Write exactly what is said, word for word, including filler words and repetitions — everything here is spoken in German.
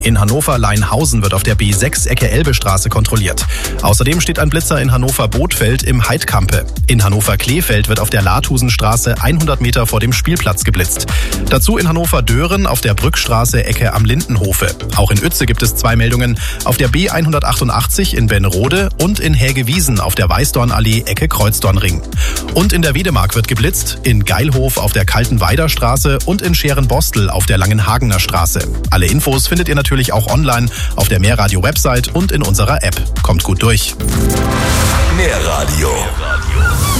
In Hannover-Leinhausen wird auf der B sechs Ecke Elbestraße kontrolliert. Außerdem steht ein Blitzer in Hannover-Bothfeld im Heidkampe. In Hannover-Kleefeld wird auf der Lathusenstraße hundert Meter vor dem Spielplatz geblitzt. Dazu in Hannover-Dören auf der Brückstraße Ecke am Lindenhofe. Auch in Uetze gibt es zwei Meldungen. Auf der B hundertachtundachtzig in Benrode und in Hägewiesen auf der Weißdornallee Ecke Kreuzdornring. Und in der Wedemark wird geblitzt, in Geilhof auf der Kaltenweider Straße und in Scherenbostel auf der Langenhagener Straße. Alle Infos findet ihr natürlich Natürlich auch online auf der Mehrradio-Website und in unserer App. Kommt gut durch. Mehrradio.